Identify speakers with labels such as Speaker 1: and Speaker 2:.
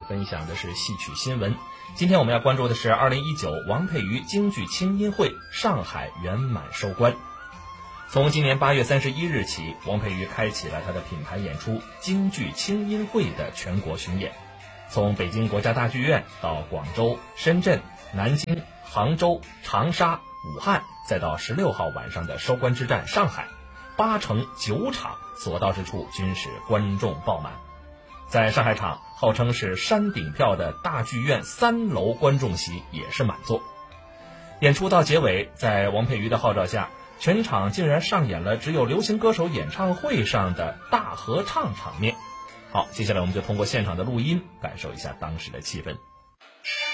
Speaker 1: 分享的是戏曲新闻。今天我们要关注的是2019王佩瑜京剧清音会上海圆满收官。从今年8月31日起，王佩瑜开启了他的品牌演出京剧清音会的全国巡演，从北京国家大剧院到广州、深圳、南京、杭州、长沙、武汉，再到16号晚上的收官之战上海，8乘9场所到之处均是观众爆满。在上海场号称是山顶票的大剧院3楼观众席也是满座。演出到结尾，在王佩瑜的号召下，全场竟然上演了只有流行歌手演唱会上的大合唱场面。好，接下来我们就通过现场的录音感受一下当时的气氛。